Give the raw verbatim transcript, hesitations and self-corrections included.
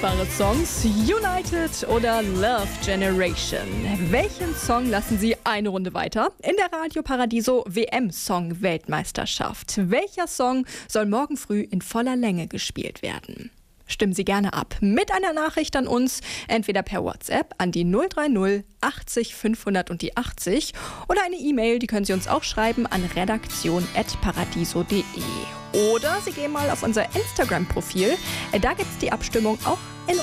unfassbare Songs, United oder Love Generation. Welchen Song lassen Sie eine Runde weiter in der Radio Paradiso W M-Song-Weltmeisterschaft? Welcher Song soll morgen früh in voller Länge gespielt werden? Stimmen Sie gerne ab mit einer Nachricht an uns, entweder per WhatsApp an die null drei null achtzig fünfhundert und die achtzig oder eine E-Mail, die können Sie uns auch schreiben an redaktion at paradiso punkt de. Oder Sie gehen mal auf unser Instagram-Profil, da gibt es die Abstimmung auch in